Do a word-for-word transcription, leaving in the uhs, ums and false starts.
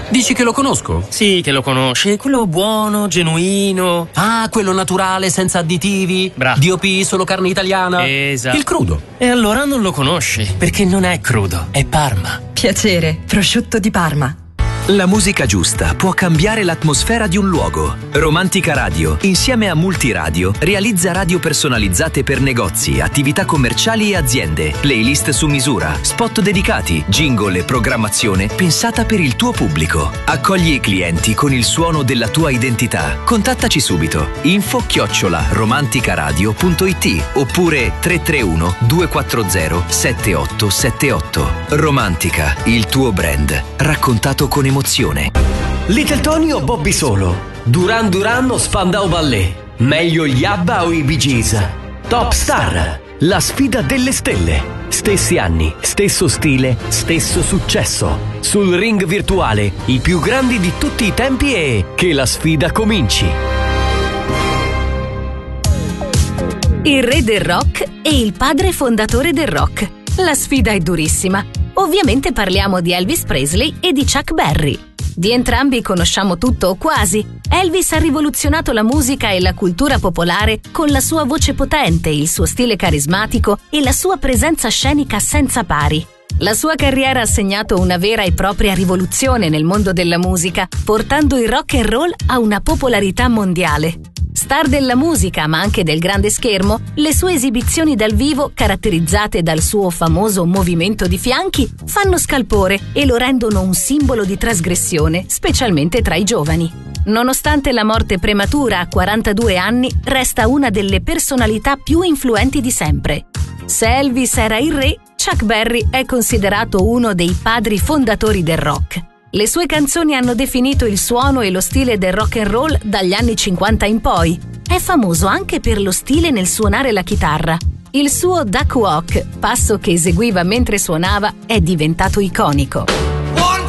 Dici che lo conosco? Sì, che lo conosci. Quello buono, genuino. Ah, quello naturale, senza additivi. Bravo. D O P, solo carne italiana. Esatto. Il crudo. E allora non lo conosci, perché non è crudo, è Parma. Piacere, prosciutto di Parma. La musica giusta può cambiare l'atmosfera di un luogo. Romantica Radio, insieme a Multiradio, realizza radio personalizzate per negozi, attività commerciali e aziende, playlist su misura, spot dedicati, jingle e programmazione pensata per il tuo pubblico. Accogli i clienti con il suono della tua identità. Contattaci subito. info chiocciola romanticaradio punto it oppure tre tre uno due quattro zero sette otto sette otto. Romantica, il tuo brand, raccontato con emozione. Little Tony o Bobby Solo? Duran Duran o Spandau Ballet? Meglio gli ABBA o i Bee Gees? Top Star, la sfida delle stelle. Stessi anni, stesso stile, stesso successo. Sul ring virtuale, i più grandi di tutti i tempi e che la sfida cominci. Il re del rock e il padre fondatore del rock. La sfida è durissima. Ovviamente parliamo di Elvis Presley e di Chuck Berry. Di entrambi conosciamo tutto o quasi. Elvis ha rivoluzionato la musica e la cultura popolare con la sua voce potente, il suo stile carismatico e la sua presenza scenica senza pari. La sua carriera ha segnato una vera e propria rivoluzione nel mondo della musica, portando il rock and roll a una popolarità mondiale. Star della musica, ma anche del grande schermo, le sue esibizioni dal vivo, caratterizzate dal suo famoso movimento di fianchi, fanno scalpore e lo rendono un simbolo di trasgressione, specialmente tra i giovani. Nonostante la morte prematura a quarantadue anni, resta una delle personalità più influenti di sempre. Se Elvis era il re, Chuck Berry è considerato uno dei padri fondatori del rock. Le sue canzoni hanno definito il suono e lo stile del rock and roll dagli anni cinquanta in poi. È famoso anche per lo stile nel suonare la chitarra. Il suo Duck Walk, passo che eseguiva mentre suonava, è diventato iconico.